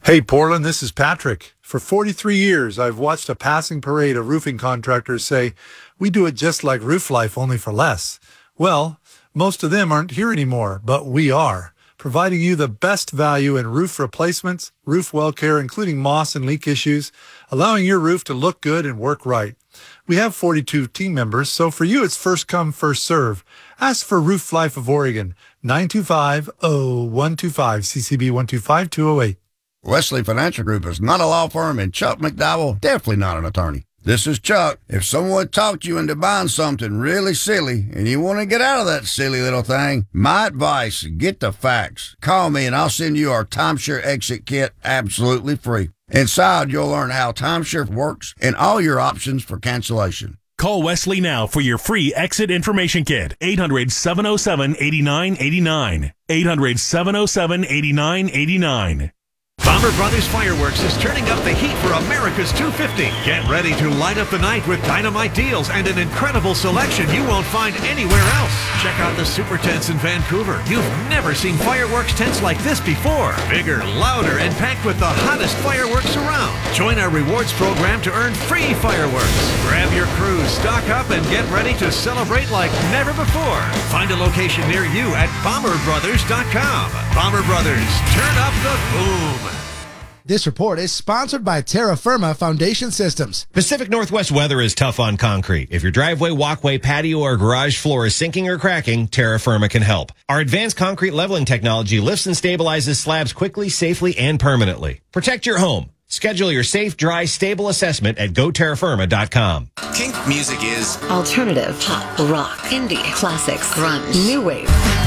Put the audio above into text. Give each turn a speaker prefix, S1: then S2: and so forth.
S1: Hey, Portland, this is Patrick. For 43 years, I've watched a passing parade of roofing contractors say, we do it just like Roof Life, only for less. Well, most of them aren't here anymore, but we are, providing you the best value in roof replacements, roof well care, including moss and leak issues, allowing your roof to look good and work right. We have 42 team members, so for you, it's first come, first serve. Ask for Roof Life of Oregon, 925-0125, CCB 125208.
S2: Wesley Financial Group is not a law firm, and Chuck McDowell definitely not an attorney. This is Chuck. If someone talked you into buying something really silly and you want to get out of that silly little thing, my advice, get the facts. Call me and I'll send you our timeshare exit kit absolutely free. Inside, you'll learn how timeshare works and all your options for cancellation.
S3: Call Wesley now for your free exit information kit. 800-707-8989. 800-707-8989.
S4: Bomber Brothers Fireworks is turning up the heat for America's 250. Get ready to light up the night with dynamite deals and an incredible selection you won't find anywhere else. Check out the super tents in Vancouver. You've never seen fireworks tents like this before. Bigger, louder, and packed with the hottest fireworks around. Join our rewards program to earn free fireworks. Grab your crew, stock up, and get ready to celebrate like never before. Find a location near you at bomberbrothers.com. Bomber Brothers, turn up the boom.
S5: This report is sponsored by Terra Firma Foundation Systems.
S6: Pacific Northwest weather is tough on concrete. If your driveway, walkway, patio, or garage floor is sinking or cracking, Terra Firma can help. Our advanced concrete leveling technology lifts and stabilizes slabs quickly, safely, and permanently. Protect your home. Schedule your safe, dry, stable assessment at GoTerraFirma.com.
S7: Kink music is
S8: alternative, pop, rock, indie, classics, grunge, new wave.